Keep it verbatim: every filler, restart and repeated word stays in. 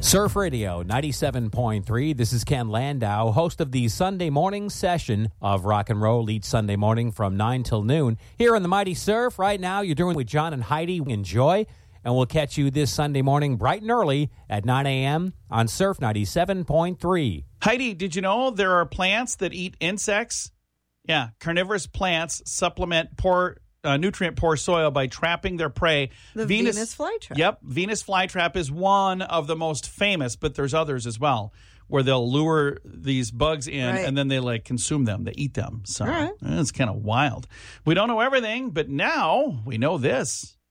Surf Radio ninety-seven point three. This is Ken Landau, host of the Sunday morning session of Rock and Roll each Sunday morning from nine till noon. Here on the Mighty Surf, right now, you're doing with John and Heidi. Enjoy, and we'll catch you this Sunday morning bright and early at nine a.m. on Surf ninety-seven point three. Heidi, did you know there are plants that eat insects? Yeah, carnivorous plants supplement poor Uh, nutrient-poor soil by trapping their prey. The Venus, Venus flytrap. Yep, Venus flytrap is one of the most famous, but there's others as well, where they'll lure these bugs in right. and then they like consume them. They eat them. So right. it's kind of wild. We don't know everything, but now we know this.